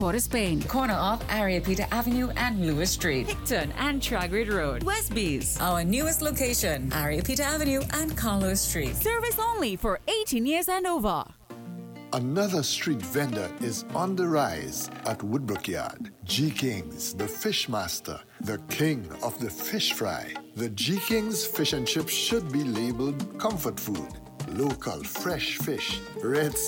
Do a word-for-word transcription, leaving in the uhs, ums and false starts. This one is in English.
Port of Spain. Corner of Ariapita Avenue and Lewis Street. Hickton and Tragrid Road. Westbees. Our newest location, Ariapita Avenue and Carlos Street. Service only for eighteen years and over. Another street vendor is on the rise at Woodbrook Yard. G. King's, the fish master, the king of the fish fry. The G. King's fish and chips should be labeled comfort food. Local, fresh fish, red